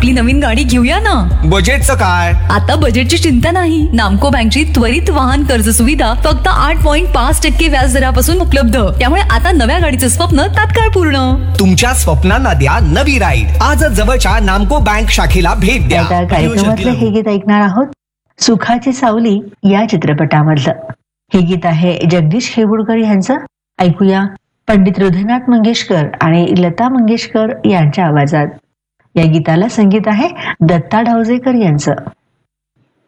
आपली नवीन गाडी घेऊया ना. बजेटचं काय? आता बजेटची चिंता नाही. नामको बँकची त्वरित वाहन कर्ज सुविधा फक्त 8.5% व्याज दरापासून उपलब्ध. त्यामुळे आता नव्या गाडीचं स्वप्न तात्काळ पूर्ण. तुमच्या स्वप्नांना द्या नवी राईड. आजच जवळच्या नामको बँक शाखेला भेट द्या. आता कार्यक्रमातलं हे गीत ऐकणार आहोत सुखाची सावली या चित्रपटामधलं. हे गीत आहे जगदीश खेबुडकर यांचं. ऐकूया पंडित हृदयनाथ मंगेशकर आणि लता मंगेशकर यांच्या आवाजात. या गीताला संगीत आहे दत्ता ढवळेकर यांचं.